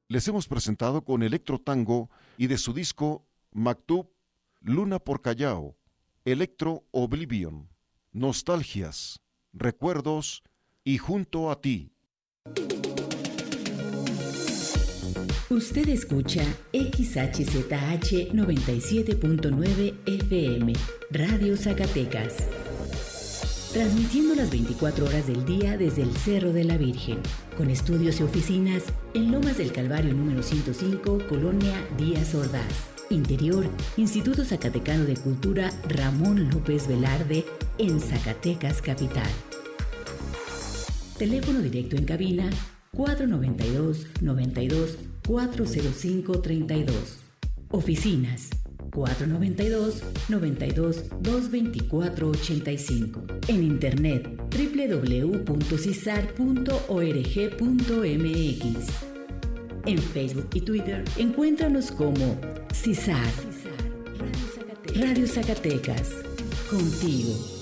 les hemos presentado con Electro Tango y de su disco Maktub, Luna por Callao, Electro Oblivion, Nostalgias, Recuerdos y Junto a ti. Usted escucha XHZH 97.9 FM, Radio Zacatecas. Transmitiendo las 24 horas del día desde el Cerro de la Virgen, con estudios y oficinas en Lomas del Calvario número 105, Colonia Díaz Ordaz. Interior, Instituto Zacatecano de Cultura Ramón López Velarde, en Zacatecas Capital. Teléfono directo en cabina 492-92-405-32. Oficinas 492-92-224-85. En internet www.cisar.org.mx. En Facebook y Twitter encuéntranos como CISAR. Radio Zacatecas. Contigo.